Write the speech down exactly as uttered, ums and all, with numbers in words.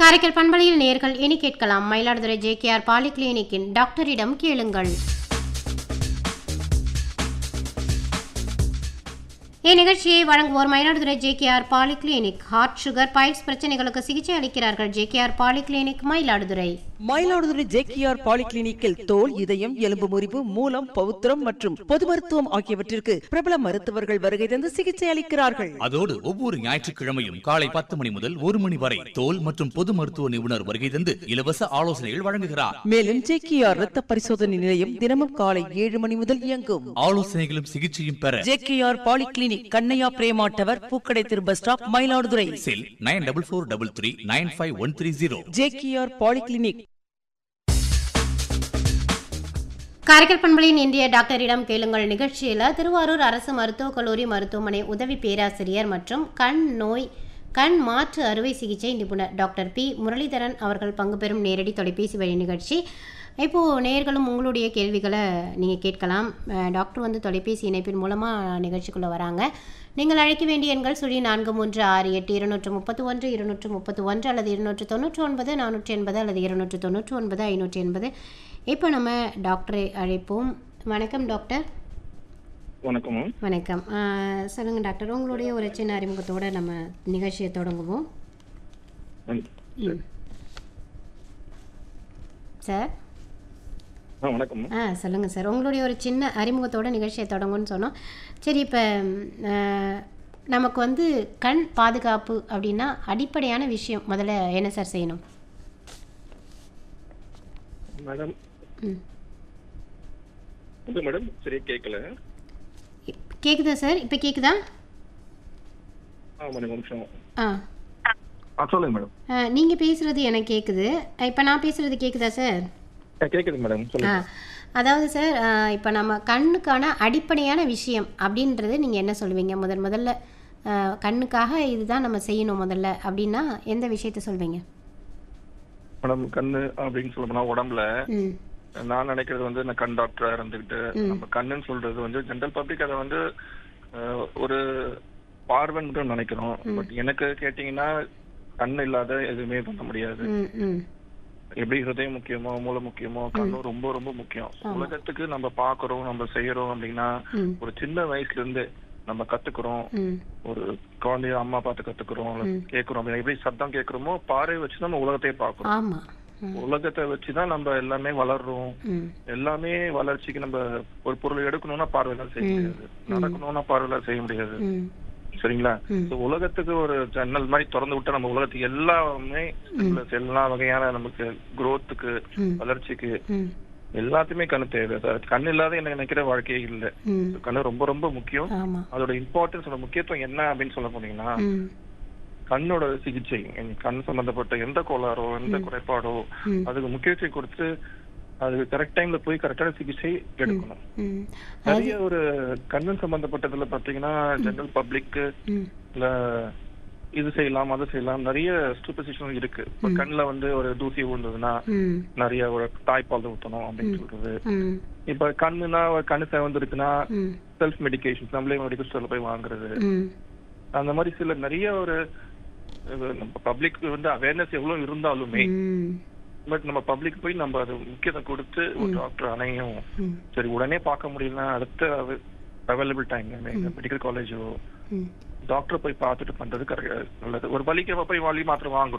காரைக்கால் பண்பலையில் நேர்கள் இனி கேட்கலாம் மயிலாடுதுறை ஜேகேஆர் பாலிகிளினிக்கின் டாக்டரிடம் கேளுங்கள். இந்நிகழ்ச்சியை வழங்குவோர் Mayiladuthurai JKR polyclinic. Heart sugar files பிரச்சனைகளுக்கு சிகிச்சை அளிக்கிறார்கள். JKR polyclinic Mayiladuthurai. Mayiladuthurai JKR பாலிகிளினிக்கில் தோல், இதயம், எலும்பு முறிவு, மூலம், பவுத்திரம் மற்றும் பொது மருத்துவம் ஆகியவற்றிற்கு பிரபல மருத்துவர்கள் வருகை தந்து சிகிச்சை அளிக்கிறார்கள். அதோடு ஒவ்வொரு ஞாயிற்றுக்கிழமையும் காலை பத்து மணி முதல் ஒரு மணி வரை தோல் மற்றும் பொது மருத்துவ நிபுணர் வருகை தந்து இலவச ஆலோசனைகள் வழங்குகிறார். மேலும் ஜேகேஆர் ரத்த பரிசோதனை நிலையம் தினமும் காலை ஏழு மணி முதல் இயங்கும். ஆலோசனைகளும் சிகிச்சையும் பெற JKR polyclinic, Kannaiya Prema tower, பூக்கடை திரு பஸ் ஸ்டாப், மயிலாடுதுறை. செல் nine double four double three nine five one three zero. JKR polyclinic. Karaikal பண்பலையின் இந்திய டாக்டரிடம் கேளுங்கள் நிகழ்ச்சியில் திருவாரூர் அரசு மருத்துவக் கல்லூரி மருத்துவமனை உதவி பேராசிரியர் மற்றும் கண் நோய் கண் மாற்று அறுவை சிகிச்சை நிபுணர் டாக்டர் பி முரளிதரன் அவர்கள் பங்கு பெறும் நேரடி தொலைபேசி வழி நிகழ்ச்சி. இப்போது நேயர்களும் உங்களுடைய கேள்விகளை நீங்கள் கேட்கலாம். டாக்டர் வந்து தொலைபேசி இணைப்பின் மூலமாக நிகழ்ச்சிக்குள்ளே வராங்க. நீங்கள் அழைக்க வேண்டிய எண்கள் சுழி நான்கு மூன்று ஆறு எட்டு இருநூற்று முப்பத்து ஒன்று இருநூற்று முப்பத்து ஒன்று அல்லது இருநூற்று தொண்ணூற்றி ஒன்பது நானூற்றி எண்பது அல்லது இருநூற்று தொண்ணூற்றி ஒன்பது ஐநூற்றி எண்பது. இப்போ நம்ம டாக்டரை அழைப்போம். வணக்கம் டாக்டர். வணக்கம். வணக்கம். சொல்லுங்கள் டாக்டர், உங்களுடைய ஒரு சின்ன அறிமுகத்தோடு நம்ம நிகழ்ச்சியை தொடங்குவோம். சார் வணக்கம். ஆ சொல்லுங்கள் சார், உங்களுடைய ஒரு சின்ன அறிமுகத்தோட நிகழ்ச்சியை தொடங்குன்னு சொன்னோம். சரி, இப்போ நமக்கு வந்து கண் பாதுகாப்பு அப்படின்னா அடிப்படையான விஷயம் முதல்ல என்ன சார் செய்யணும்? மேடம் மேடம் சரி கேட்கல. கேட்குதா சார்? இப்போ கேட்குதா? ஆ சொல்லுங்க மேடம். நீங்கள் பேசுகிறது எனக்கு கேட்குது. இப்போ நான் பேசுகிறது கேட்குதா சார்? கேட்குது மேடம். ஆ அதாவது சார், இப்போ நம்ம கண்ணுக்கான அடிப்படையான விஷயம் அப்படின்றது நீங்கள் என்ன சொல்லுவீங்க? முதல் முதல்ல கண்ணுக்காக இதுதான் நம்ம செய்யணும் முதல்ல அப்படின்னா எந்த விஷயத்த சொல்வீங்க? மேடம் கண்ணு அப்படின்னு சொல்லணும்னா உடம்புல நான் நினைக்கிறது வந்து நான் கண் டாக்டரா இருந்துகிட்டு நம்ம கண்ணுன்னு சொல்றது வந்து ஜென்ரல் பப்ளிக் அதை வந்து ஒரு பார்வைன்னு நினைக்கிறோம். பட் எனக்கு கேட்டீங்கன்னா கண்ணு இல்லாத எதுவுமே பண்ண முடியாது. எப்படி ஹிருதயம் முக்கியமோ மூளை முக்கியமோ கண்ணும் ரொம்ப ரொம்ப முக்கியம். உலகத்துக்கு நம்ம பாக்குறோம் நம்ம செய்யறோம் அப்படின்னா ஒரு சின்ன வயசுல இருந்து நம்ம கத்துக்கிறோம். ஒரு குழந்தைய அம்மா பார்த்து கத்துக்கிறோம், கேட்கிறோம். எப்படி சத்தம் கேட்கிறோமோ பார்வை வச்சு நம்ம உலகத்தையே பாக்குறோம். உலகத்தை வச்சுதான் நம்ம எல்லாமே வளர்றோம். எல்லாமே வளர்ச்சிக்கு நம்ம ஒரு பொருள் எடுக்கணும்னா பார்வையில செய்ய முடியாது, நடக்கணும்னா பார்வையில செய்ய முடியாது. சரிங்களா? உலகத்துக்கு ஒரு ஜன்னல் மாதிரி திறந்து விட்டா நம்ம உலகத்துக்கு எல்லாமே எல்லா வகையான நமக்கு குரோத்துக்கு வளர்ச்சிக்கு எல்லாத்தையுமே கண்ணு தேவை. கண்ணு இல்லாத என்ன நினைக்கிற வாழ்க்கையே இல்லை. கண்ணு ரொம்ப ரொம்ப முக்கியம். அதோட இம்பார்ட்டன்ஸ் முக்கியத்துவம் என்ன அப்படின்னு சொல்ல போனீங்கன்னா கண்ணோட சிகிச்சை, கண் சம்பந்தப்பட்ட எந்த கோளாறோ எந்த குறைபாடோ அதுக்கு முக்கியத்துவம் கொடுத்து அது கரெக்ட் டைம்ல போய் கரெக்டான சிகிச்சை எடுக்கணும். நிறைய ஒரு கண்ணு சம்பந்தப்பட்டதுல பாத்தீங்கன்னா ஜெனரல் பப்ளிக் இல்ல இது செய்யலாம் அது செய்யலாம் நிறைய சூப்பர்ஸ்டிஷன் இருக்கு. இப்ப கண்ணுல வந்து ஒரு தூசி விழுந்ததுன்னா நிறைய ஒரு தாய்ப்பால் ஊத்தணும் அப்படின்னு சொல்றது. இப்ப கண்ணுனா கண்ணு சேவந்து இருக்குன்னா செல்ஃப் மெடிக்கேஷன் நம்மளே மெடிக்கல் ஸ்டோர்ல போய் வாங்குறது. அந்த மாதிரி சில நிறைய ஒரு பப்ளிக் வந்து அவேர்னஸ் எவ்வளவு இருந்தாலுமே பட் நம்ம பப்ளிக் போய் நம்ம அது முக்கியத்துவம் கொடுத்து ஒரு டாக்டர் அணையும் சரி உடனே பார்க்க முடியலன்னா அடுத்த அவைலபிள் டைம் மெடிக்கல் காலேஜோ டாக்டர் போய் பார்த்துட்டு பண்றது நல்லது. ஒரு வலிக்கு போய் வலி மாத்திரம் வாங்குறோம்.